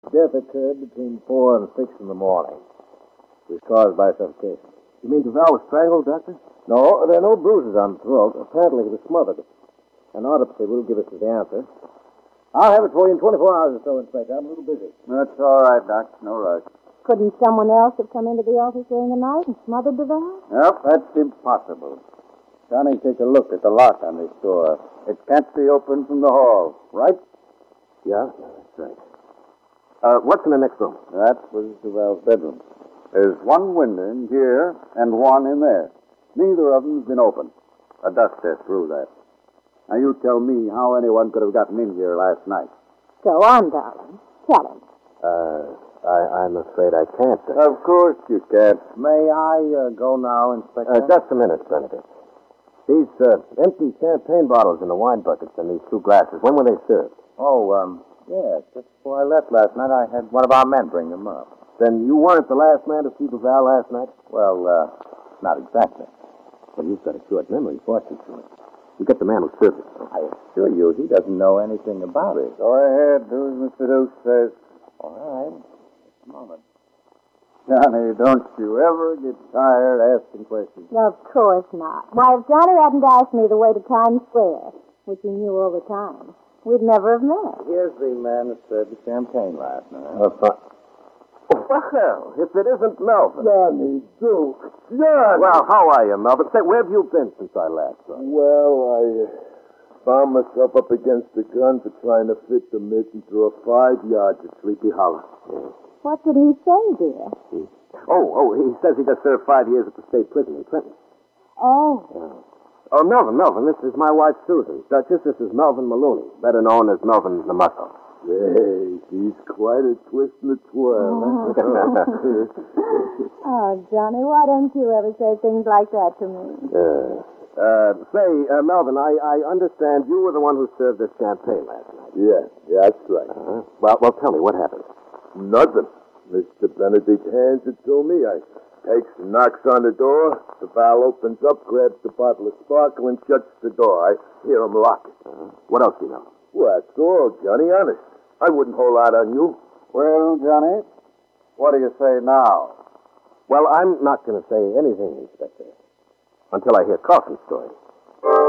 Death occurred between 4 and 6 in the morning. It was caused by suffocation. You mean Duval was strangled, Doctor? No, there are no bruises on the throat. Apparently he was smothered. An autopsy will give us the answer. I'll have it for you in 24 hours or so, Inspector. I'm a little busy. That's all right, Doc. No rush. Couldn't someone else have come into the office during the night and smothered Duval? Nope, that's impossible. Johnny, take a look at the lock on this door. It can't be opened from the hall, right? Yeah, that's right. What's in the next room? That was Duval's bedroom. There's one window in here and one in there. Neither of them's been opened. A dust test proved that. Now, you tell me how anyone could have gotten in here last night. Go on, darling. Tell him. I'm afraid I can't, sir. Of course you can't. May I go now, Inspector? Just a minute, Benedict. These empty champagne bottles in the wine buckets and these 2 glasses, when were they served? Yes. Just before I left last night, I had one of our men bring them up. Then you weren't the last man to see Duval last night? Well, not exactly. Well, you've got a short memory, fortunately. You get the man who served it. I assure you, he doesn't know anything about it. Go ahead, do as Mr. Duke says. All right. Just a moment. Johnny, don't you ever get tired asking questions. Of course not. Why, if Johnny hadn't asked me the way to Times Square, which he knew all the time, we'd never have met. Here's the man that served the champagne last night. Well, if it isn't Melvin. Johnny, Duke. Johnny! Well, how are you, Melvin? Say, where have you been since I last saw you? Well, I found myself up against the gun for trying to fit the mission through a 5 yards of Sleepy Hollow. Yeah. What did he say, dear? He says he just served 5 years at the state prison in Trenton. Oh. Oh, Melvin, this is my wife, Susan. Duchess, this is Melvin Maloney, better known as Melvin the Muscle. Hey, she's quite a twist and a twirl. Oh, Johnny, why don't you ever say things like that to me? Melvin, I understand you were the one who served this champagne last night. Yeah, that's right. Uh-huh. Well, tell me, what happened? Nothing. Mr. Benedict hands it to me. I takes and knocks on the door. The valve opens up, grabs the bottle of sparkle, and shuts the door. I hear him lock it. What else do you know? Well, that's all, Johnny, honest. I wouldn't hold out on you. Well, Johnny, what do you say now? Well, I'm not going to say anything, Inspector, until I hear Coffin's story.